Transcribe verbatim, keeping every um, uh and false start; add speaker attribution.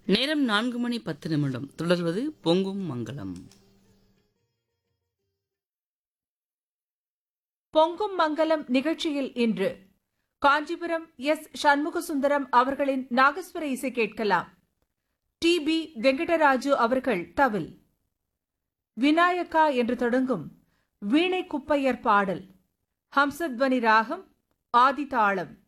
Speaker 1: நேரம் நான்கு மணி பத்து நிமிடம். தொடர்வது பொங்கும் மங்களம்.
Speaker 2: பொங்கும் மங்கலம் நிகழ்ச்சியில் இன்று காஞ்சிபுரம் எஸ் சண்முகசுந்தரம் அவர்களின் நாகஸ்வர இசை கேட்கலாம். டி பி வெங்கடராஜு அவர்கள் தவில். விநாயகா என்று தொடங்கும் வீணை குப்பையர் பாடல். ஹம்சத்வனி ராகம், ஆதி தாளம்.